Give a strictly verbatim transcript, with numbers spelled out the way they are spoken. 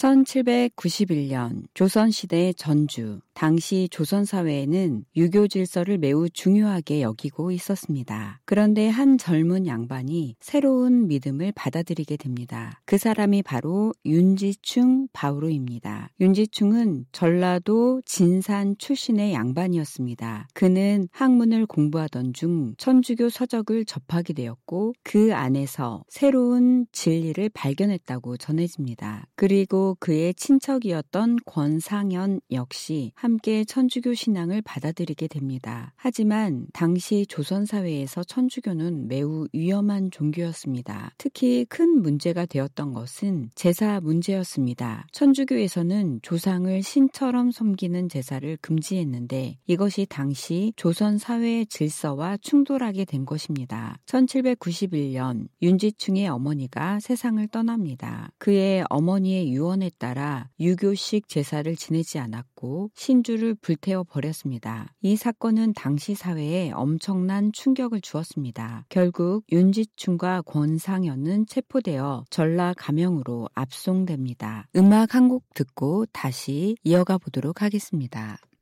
천칠백구십일 년 조선시대 전주. 당시 조선사회에는 유교 질서를 매우 중요하게 여기고 있었습니다. 그런데 한 젊은 양반이 새로운 믿음을 받아들이게 됩니다. 그 사람이 바로 윤지충 바오로입니다. 윤지충은 전라도 진산 출신의 양반이었습니다. 그는 학문을 공부하던 중 천주교 서적을 접하게 되었고 그 안에서 새로운 진리를 발견했다고 전해집니다. 그리고 그의 친척이었던 권상현 역시 함께 천주교 신앙을 받아들이게 됩니다. 하지만 당시 조선사회에서 천주교는 매우 위험한 종교였습니다. 특히 큰 문제가 되었던 것은 제사 문제였습니다. 천주교에서는 조상을 신처럼 섬기는 제사를 금지했는데 이것이 당시 조선사회의 질서와 충돌하게 된 것입니다. 천칠백구십일 년 윤지충의 어머니가 세상을 떠납니다. 그의 어머니의 유언에 따라 유교식 제사를 지내지 않았고 신주를 불태워 버렸습니다. 이 사건은 당시 사회에 엄청난 충격을 주었습니다. 결국 윤지충과 권상현은 체포되어 전라 감형으로 압송됩니다. 음악 한 곡 듣고 다시 이어가 보도록 하겠습니다.